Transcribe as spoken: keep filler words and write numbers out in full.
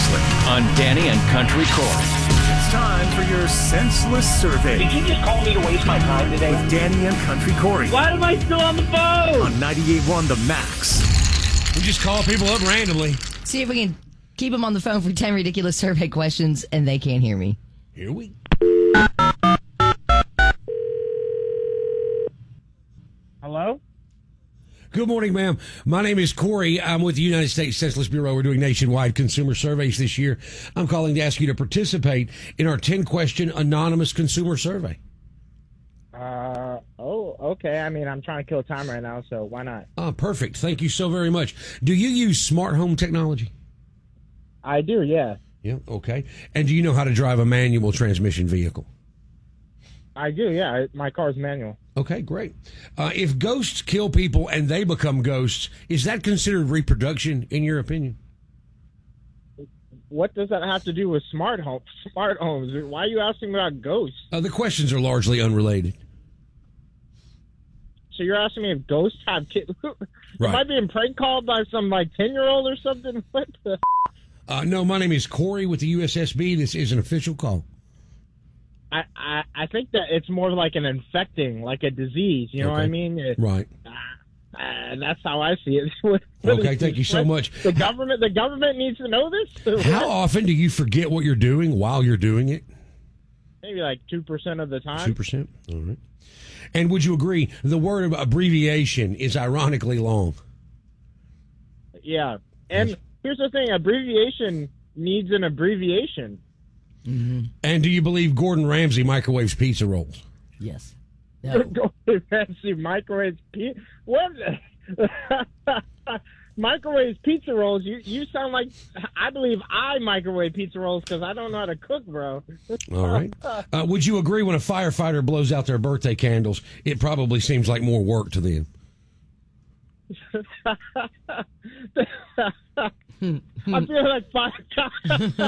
seriously on Danny and Country Corey. It's time for your senseless survey. Did you just call me to waste my time today? With Danny and Country Corey. Why am I still on the phone? On ninety-eight point one The Max. We just call people up randomly. See if we can keep them on the phone for ten ridiculous survey questions, and they can't hear me. Here we Hello? Good morning, ma'am. My name is Corey. I'm with the United States Census Bureau. We're doing nationwide consumer surveys this year. I'm calling to ask you to participate in our ten-question anonymous consumer survey. Uh, oh, okay. I mean, I'm trying to kill time right now, so why not? Oh, perfect. Thank you so very much. Do you use smart home technology? I do, yeah. Yeah, okay. And do you know how to drive a manual transmission vehicle? I do, yeah. I, my car's manual. Okay, great. Uh, if ghosts kill people and they become ghosts, is that considered reproduction, in your opinion? What does that have to do with smart homes? Smart homes? Why are you asking about ghosts? Uh, the questions are largely unrelated. So you're asking me if ghosts have kids? Right. Am I being prank called by some, like, ten-year-old or something? What the Uh, no, my name is Corey with the U S S B. This is an official call. I, I, I think that it's more like an infecting, like a disease. You know Okay. what I mean? It, Right. Uh, uh, that's how I see it. What- what Okay, is thank this? you so much. The government, the government needs to know this. How often do you forget what you're doing while you're doing it? Maybe like two percent of the time. two percent? All right. And would you agree the word abbreviation is ironically long? Yeah. And here's the thing, abbreviation needs an abbreviation. Mm-hmm. And do you believe Gordon Ramsay microwaves pizza rolls? Yes. No. Go fancy microwave pizza. What? Microwave pizza rolls. You you sound like I believe I microwave pizza rolls because I don't know how to cook, bro. All right. Uh, would you agree when a firefighter blows out their birthday candles, it probably seems like more work to them? I feel like five.